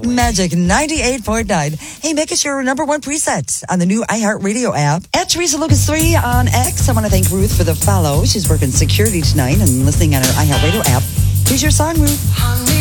Magic 98.9. Hey, make us your number one preset on the new iHeartRadio app. At Teresa Lucas 3 on X. I want to thank Ruth for the follow. She's working security tonight and listening on her iHeartRadio app. Here's your song, Ruth.